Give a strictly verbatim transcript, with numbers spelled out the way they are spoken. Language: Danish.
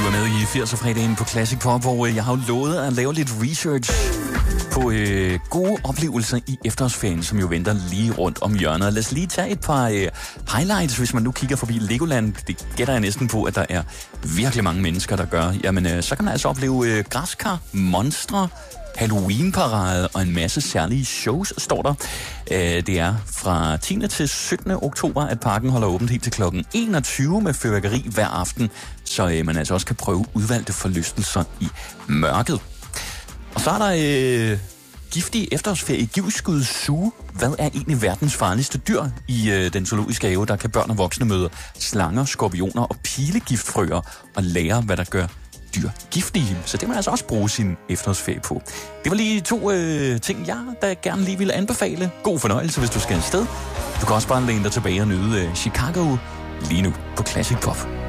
var med i firserne-fredagen på Classic Pop, hvor jeg har jo lovet at lave lidt research på øh, gode oplevelser i efterårsferien, som jo venter lige rundt om hjørnet. Lad os lige tage et par øh, highlights, hvis man nu kigger forbi Legoland. Det gætter jeg næsten på, at der er virkelig mange mennesker, der gør. Jamen, øh, så kan man altså opleve øh, græskar, monstre, Halloween-parade og en masse særlige shows, står der. Øh, det er fra tiende til syttende oktober, at parken holder åbent helt til klokken enogtyve med fyrværkeri hver aften, så øh, man altså også kan prøve udvalgte forlystelser i mørket. Og så er der øh, giftig efterårsferie i Givskud Zoo. Hvad er egentlig verdens farligste dyr i øh, den zoologiske have? Der kan børn og voksne møde slanger, skorpioner og pilegiftfrøer og lære, hvad der gør dyr giftige. Så det må man altså også bruge sin efterårsferie på. Det var lige to øh, ting, jeg da gerne lige ville anbefale. God fornøjelse, hvis du skal afsted. Du kan også bare læne dig tilbage og nyde øh, Chicago lige nu på Classic Pop.